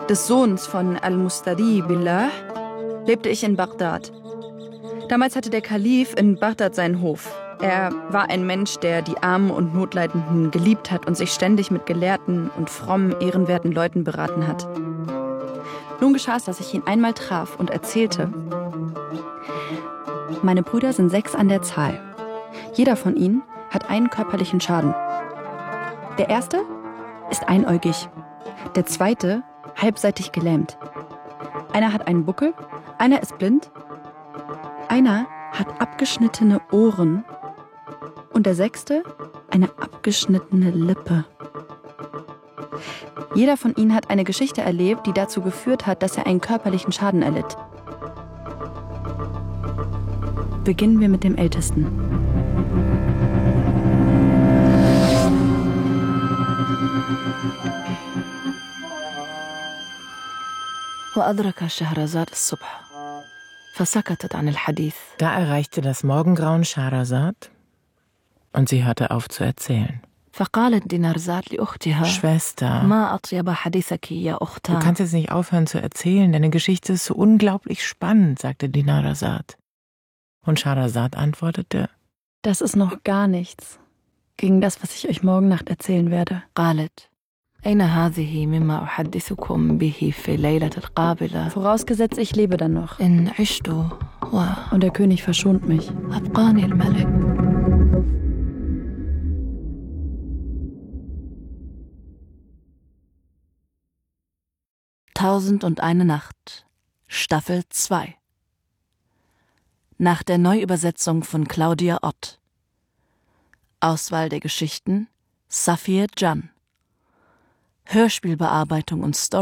des Sohns von al-Mustadi Billah, lebte ich in Bagdad. Damals hatte der Kalif in Bagdad seinen Hof. Er war ein Mensch, der die Armen und Notleidenden geliebt hat und sich ständig mit gelehrten und frommen, ehrenwerten Leuten beraten hat. Nun geschah es, dass ich ihn einmal traf und erzählte: Meine Brüder sind 6 an der Zahl. Jeder von ihnen hat einen körperlichen Schaden. Der erste ist einäugig, der zweite halbseitig gelähmt. Einer hat einen Buckel, einer ist blind, einer hat abgeschnittene Ohren und der 6. eine abgeschnittene Lippe. Jeder von ihnen hat eine Geschichte erlebt, die dazu geführt hat, dass er einen körperlichen Schaden erlitt. Beginnen wir mit dem Ältesten. وأدرك شهرزاد الصبح فسكتت عن الحديث. Da erreichte das Morgengrauen Schahrazad und sie hörte auf zu erzählen. فقالت دينارزاد لأختها Schwester, ما أطيب حديثك يا du أختها. kannst jetzt nicht aufhören zu erzählen, deine Geschichte ist so unglaublich spannend, sagte Dinarzad. Und Schahrazad antwortete: Das ist noch gar nichts gegen das, was ich euch morgen Nacht erzählen werde. قالت أين هذه مما أحدثكم به في الليلة القابلة. Vorausgesetzt, ich lebe dann noch. إن عشت Und der König verschont mich. وأبقاني الملك. Tausendundeine Nacht, Staffel 2. Nach der Neuübersetzung von Claudia Ott. Auswahl der Geschichten Safir Can. Hörspielbearbeitung und Story